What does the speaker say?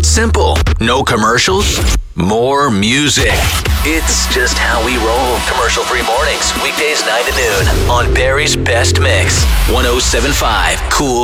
It's simple. No commercials, more music. It's just how we roll. Commercial-free mornings, weekdays 9 to noon on Barry's Best Mix. 107.5 Cool